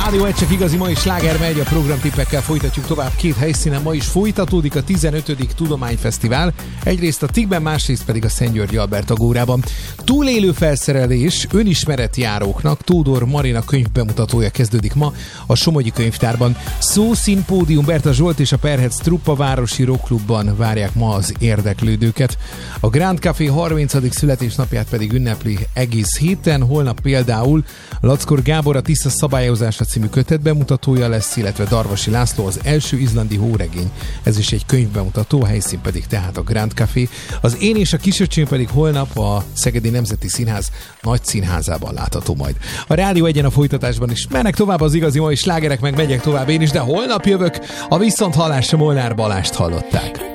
Rádió egy csak igazi mai sláger megy, a programtippekkel folytatjuk tovább két helyszínen. Ma is folytatódik a 15. Tudományfesztivál, egyrészt a TIK-ben, másrészt pedig a Szent-Györgyi Albert Agórában. Túlélő felszerelés önismeretjáróknak Tódor Marina könyv bemutatója kezdődik ma a Somogyi Könyvtárban. Szószínpódium, Berta Zsolt és a Perhetz Truppa városi rockklubban várják ma az érdeklődőket. A Grand Café 30. születésnapját pedig ünnepli egész héten, holnap például Lackor Gábor a Tisza szabályozása című kötet bemutatója lesz, illetve Darvasi László az első izlandi hóregény. Ez is egy könyvbemutató, a helyszín pedig tehát a Grand Café. Az Én és a kisöcsém pedig holnap a Szegedi Nemzeti Színház nagy színházában látható majd. A Rádió Egyen a folytatásban is mennek tovább az igazi mai slágerek, meg megyek tovább én is, de holnap jövök. A viszonthallásra Molnár Balást hallották.